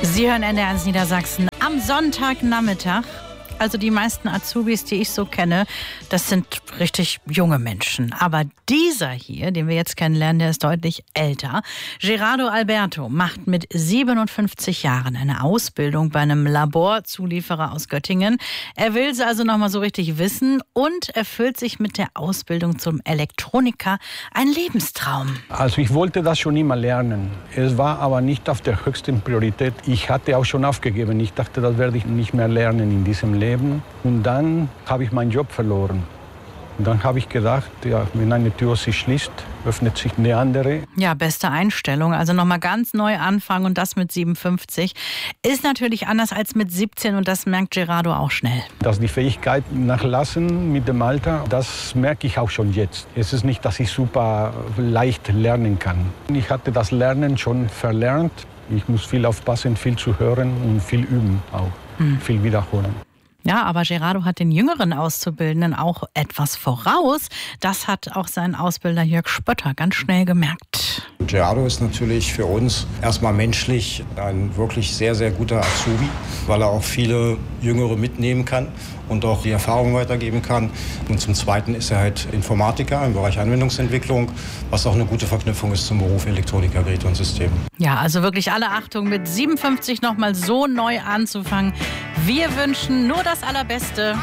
Sie hören NDR1 Niedersachsen am Sonntagnachmittag. Also die meisten Azubis, die ich so kenne, das sind richtig junge Menschen. Aber dieser hier, den wir jetzt kennenlernen, der ist deutlich älter. Gerardo Alberto macht mit 57 Jahren eine Ausbildung bei einem Laborzulieferer aus Göttingen. Er will sie also nochmal so richtig wissen und erfüllt sich mit der Ausbildung zum Elektroniker ein Lebenstraum. Also ich wollte das schon immer lernen. Es war aber nicht auf der höchsten Priorität. Ich hatte auch schon aufgegeben. Ich dachte, das werde ich nicht mehr lernen in diesem Leben. Und dann habe ich meinen Job verloren. Und dann habe ich gedacht, ja, wenn eine Tür sich schließt, öffnet sich eine andere. Ja, beste Einstellung. Also nochmal ganz neu anfangen und das mit 57. Ist natürlich anders als mit 17 und das merkt Gerardo auch schnell. Dass die Fähigkeiten nachlassen mit dem Alter, das merke ich auch schon jetzt. Es ist nicht, dass ich super leicht lernen kann. Ich hatte das Lernen schon verlernt. Ich muss viel aufpassen, viel zu hören und viel üben auch. Viel wiederholen. Ja, aber Gerardo hat den jüngeren Auszubildenden auch etwas voraus. Das hat auch sein Ausbilder Jörg Spötter ganz schnell gemerkt. Gerardo ist natürlich für uns erstmal menschlich ein wirklich sehr, sehr guter Azubi, weil er auch viele Jüngere mitnehmen kann und auch die Erfahrung weitergeben kann. Und zum Zweiten ist er halt Informatiker im Bereich Anwendungsentwicklung, was auch eine gute Verknüpfung ist zum Beruf Elektroniker, Geräte und Systeme. Ja, also wirklich alle Achtung, mit 57 nochmal so neu anzufangen. Wir wünschen nur das Allerbeste.